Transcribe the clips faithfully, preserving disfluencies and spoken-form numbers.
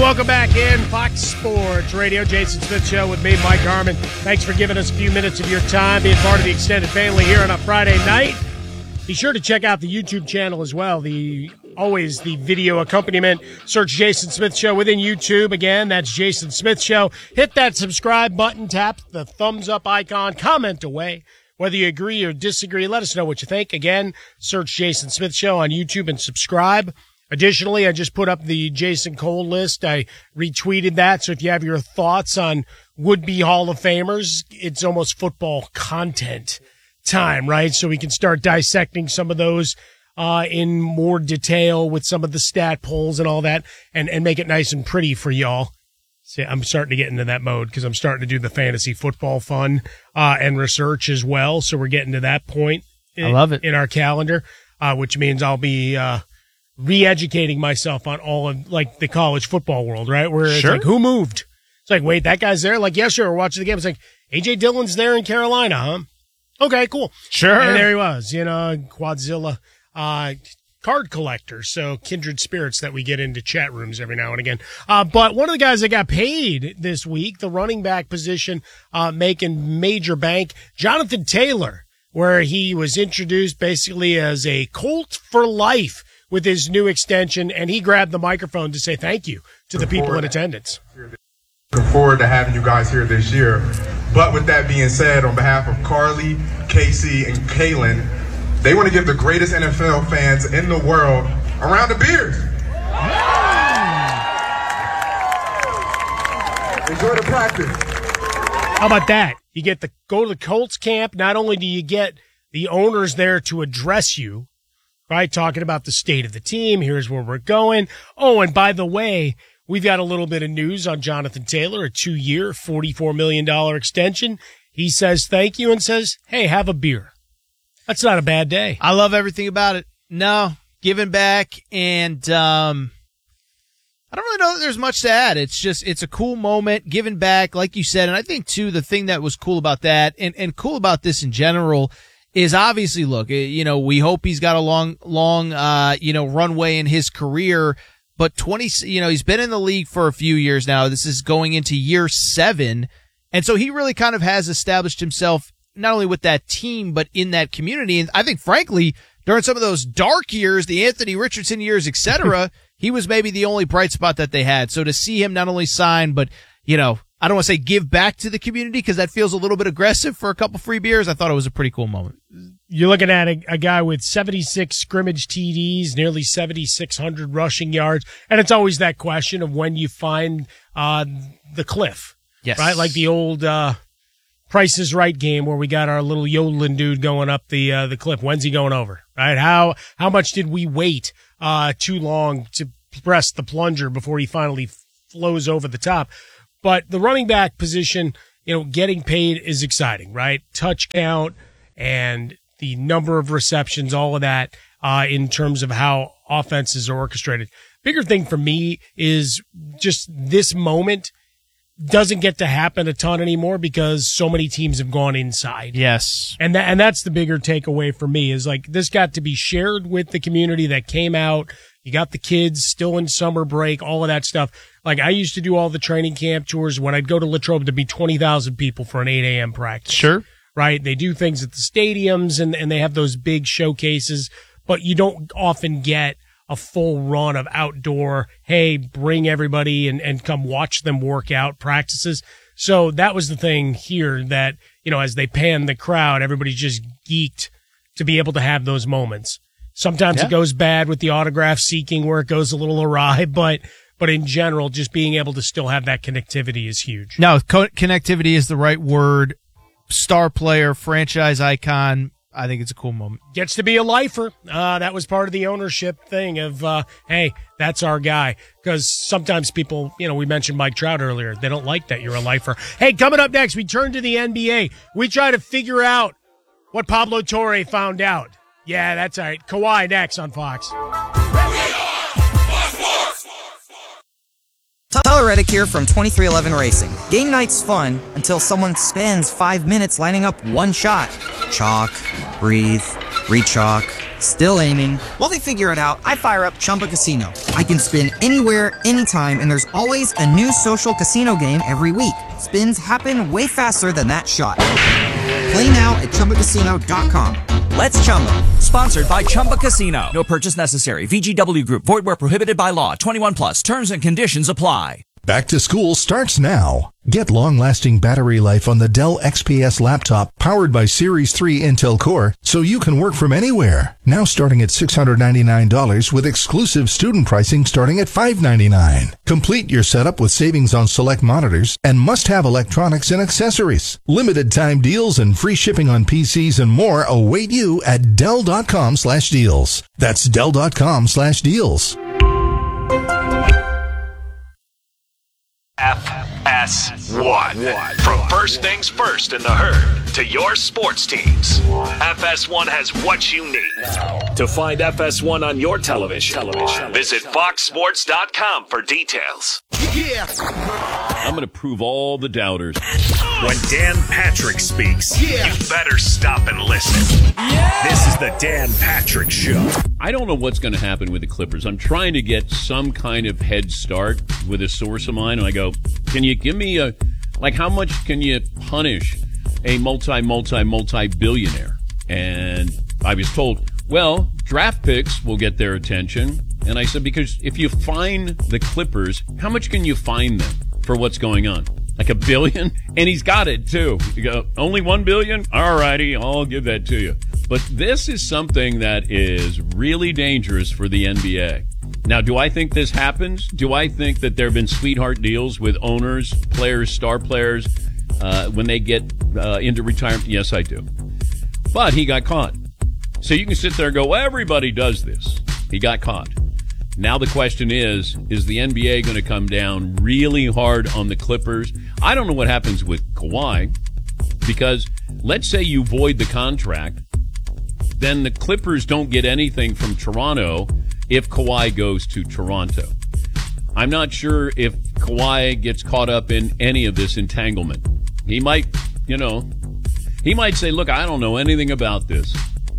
welcome back in Fox Sports Radio. Jason Smith Show with me, Mike Harmon. Thanks for giving us a few minutes of your time, being part of the extended family here on a Friday night. Be sure to check out the YouTube channel as well. The always the video accompaniment. Search Jason Smith Show within YouTube. Again, that's Jason Smith Show. Hit that subscribe button, tap the thumbs up icon, comment away. Whether you agree or disagree, let us know what you think. Again, search Jason Smith Show on YouTube and subscribe. Additionally, I just put up the Jason Cole list. I retweeted that. So if you have your thoughts on would-be Hall of Famers, it's almost football content time, right? So we can start dissecting some of those uh in more detail with some of the stat polls and all that, and, and make it nice and pretty for y'all. See, I'm starting to get into that mode because I'm starting to do the fantasy football fun uh and research as well. So we're getting to that point in, I love it. in our calendar, uh which means I'll be uh re-educating myself on all of, like, the college football world, right? Where it's Sure. like, who moved? It's like, wait, that guy's there? Like, yeah, sure, we're watching the game. It's like, A J Dillon's there in Carolina, huh? Okay, cool. Sure. And there he was, you know, Quadzilla uh, card collector. So kindred spirits that we get into chat rooms every now and again. Uh, but one of the guys that got paid this week, the running back position, uh, making major bank, Jonathan Taylor, where he was introduced basically as a Colt for life with his new extension, and he grabbed the microphone to say thank you to the people in attendance. Looking forward to having you guys here this year. But with that being said, on behalf of Carly, Casey, and Kaylin, they want to give the greatest N F L fans in the world a round of beers. Enjoy the practice. How about that? You get the go to the Colts camp. Not only do you get the owners there to address you, right, talking about the state of the team, here's where we're going. Oh, and by the way, we've got a little bit of news on Jonathan Taylor, a two-year, forty-four million dollars extension. He says thank you and says, hey, have a beer. That's not a bad day. I love everything about it. No, giving back, and um, I don't really know that there's much to add. It's just, it's a cool moment, giving back, like you said. And I think, too, the thing that was cool about that, and, and cool about this in general, is obviously, look, you know, we hope he's got a long, long, uh, you know, runway in his career. But twenty, you know, he's been in the league for a few years now. This is going into year seven. And so he really kind of has established himself not only with that team, but in that community. And I think, frankly, during some of those dark years, the Anthony Richardson years, et cetera, he was maybe the only bright spot that they had. So to see him not only sign, but, you know, I don't want to say give back to the community because that feels a little bit aggressive for a couple free beers. I thought it was a pretty cool moment. You're looking at a, a guy with seventy-six scrimmage T Ds, nearly seventy-six hundred rushing yards. And it's always that question of when you find uh, the cliff, yes, right? Like the old uh, Price is Right game where we got our little yodeling dude going up the uh, the cliff. When's he going over, right? How how much did we wait uh, too long to press the plunger before he finally flows over the top? But the running back position, you know, getting paid is exciting, right? Touch count and the number of receptions, all of that, uh, in terms of how offenses are orchestrated. Bigger thing for me is just this moment doesn't get to happen a ton anymore because so many teams have gone inside. Yes. And that, and that's the bigger takeaway for me is like this got to be shared with the community that came out. You got the kids still in summer break, all of that stuff. Like I used to do all the training camp tours when I'd go to Latrobe to be twenty thousand people for an eight a.m. practice. Sure. Right? They do things at the stadiums and, and they have those big showcases, but you don't often get a full run of outdoor, hey, bring everybody and, and come watch them work out practices. So that was the thing here that, you know, as they pan the crowd, everybody's just geeked to be able to have those moments. Sometimes Yeah. it goes bad with the autograph seeking where it goes a little awry, but but in general, just being able to still have that connectivity is huge. No, co- connectivity is the right word. Star player, franchise icon. I think it's a cool moment. Gets to be a lifer. Uh, that was part of the ownership thing of, uh, hey, that's our guy. Because sometimes people, you know, we mentioned Mike Trout earlier. They don't like that you're a lifer. Hey, coming up next, we turn to the N B A. We try to figure out what Pablo Torre found out. Yeah, that's all right. Kawhi next on Fox. Tyler Reddick here from twenty-three eleven Racing. Game night's fun until someone spends five minutes lining up one shot. Chalk, breathe, re-chalk, Still aiming. While they figure it out, I fire up Chumba Casino. I can spin anywhere, anytime, and there's always a new social casino game every week. Spins happen way faster than that shot. Play now at Chumba Casino dot com. Let's Chumba. Sponsored by Chumba Casino. No purchase necessary. V G W Group. Void where prohibited by law. twenty-one plus. Terms and conditions apply. Back to school starts now. Get long-lasting battery life on the Dell X P S laptop powered by Series three Intel Core so you can work from anywhere. Now starting at six hundred ninety-nine dollars with exclusive student pricing starting at five hundred ninety-nine dollars. Complete your setup with savings on select monitors and must-have electronics and accessories. Limited time deals and free shipping on P Cs and more await you at Dell.com slash deals. That's Dell.com slash deals. F S one. From first things first in the herd to your sports teams, F S one has what you need. To find F S one on your television, television. visit fox sports dot com for details. Yeah. I'm going to prove all the doubters. When Dan Patrick speaks, yeah. you better stop and listen. Yeah. This is the Dan Patrick Show. I don't know what's going to happen with the Clippers. I'm trying to get some kind of head start with a source of mine, and I go, can you give me a, like, how much can you punish a multi, multi, multi-billionaire? And I was told, well, draft picks will get their attention. And I said, because if you fine the Clippers, how much can you fine them for what's going on? Like a billion? And he's got it, too. You go, only one billion? All righty, I'll give that to you. But this is something that is really dangerous for the N B A. Now, do I think this happens? Do I think that there have been sweetheart deals with owners, players, star players, uh, when they get uh, into retirement? Yes, I do. But he got caught. So you can sit there and go, well, everybody does this. He got caught. Now the question is, is the N B A going to come down really hard on the Clippers? I don't know what happens with Kawhi, because let's say you void the contract, then the Clippers don't get anything from Toronto if Kawhi goes to Toronto. I'm not sure if Kawhi gets caught up in any of this entanglement. He might, you know, he might say, look, I don't know anything about this.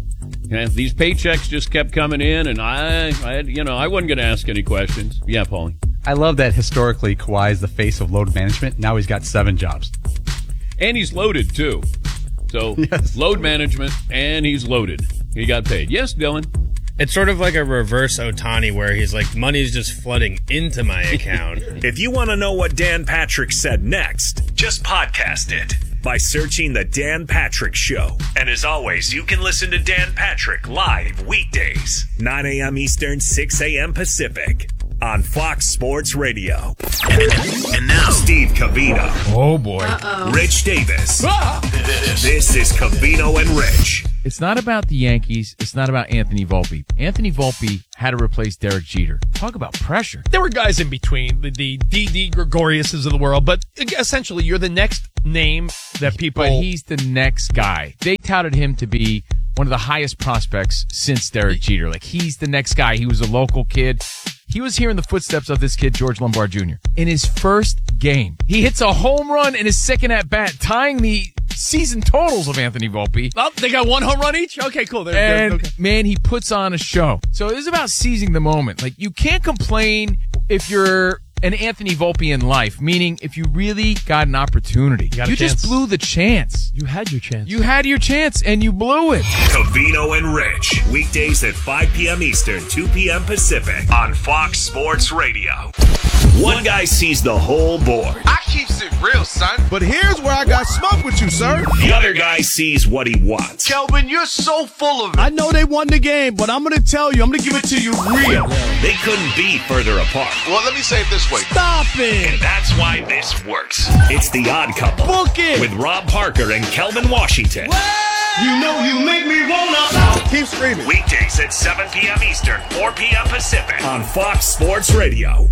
And these paychecks just kept coming in, and I, I you know, I wasn't going to ask any questions. Yeah, Paulie. I love that historically Kawhi is the face of load management. Now he's got seven jobs. And he's loaded, too. So, yes. Load management, and he's loaded. He got paid. Yes, Dylan? It's sort of like a reverse Ohtani where he's like, money's just flooding into my account. If you want to know what Dan Patrick said next, just podcast it by searching The Dan Patrick Show. And as always, you can listen to Dan Patrick live weekdays, nine a.m. Eastern, six a.m. Pacific, on Fox Sports Radio. And, and now, Steve Covino. Oh, boy. Uh-oh. Rich Davis. Ah! This is Covino and Rich. It's not about the Yankees. It's not about Anthony Volpe. Anthony Volpe had to replace Derek Jeter. Talk about pressure. There were guys in between, the, the D D Gregoriuses of the world, but essentially you're the next name that people... But he's the next guy. They touted him to be one of the highest prospects since Derek Jeter. Like, he's the next guy. He was a local kid. He was here in the footsteps of this kid, George Lombard Junior In his first game, he hits a home run in his second at-bat, tying the season totals of Anthony Volpe. Oh, they got one home run each? Okay, cool. They're, and, they're, okay. man, he puts on a show. So it is about seizing the moment. Like, you can't complain if you're an Anthony Volpe in life, meaning if you really got an opportunity. You, you just blew the chance. You had your chance. You had your chance, and you blew it. Covino and Rich, weekdays at five p.m. Eastern, two p.m. Pacific, on Fox Sports Radio. One guy sees the whole board. I keeps it real, son. But here's where I got smoke with you, sir. The other guy sees what he wants. Kelvin, you're so full of it. I know they won the game, but I'm going to tell you, I'm going to give it to you real. They couldn't be further apart. Well, let me say it this way. Stop it. And that's why this works. It's The Odd Couple. Book it. With Rob Parker and Kelvin Washington. What? You know you make me wanna. Keep screaming. Weekdays at seven p.m. Eastern, four p.m. Pacific, on Fox Sports Radio.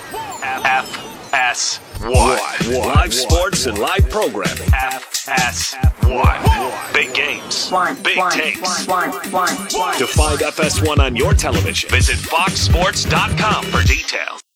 F S one. Live sports and live programming. F S one. Big games. Big takes. To find F S one on your television, visit fox sports dot com for details.